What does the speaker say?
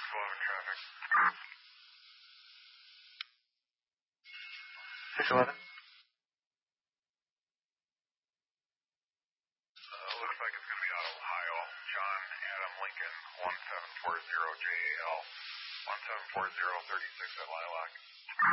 611 traffic. 611. Looks like it's going to be out of Ohio. John Adam Lincoln 1740 JAL 1740 36 at Lilac.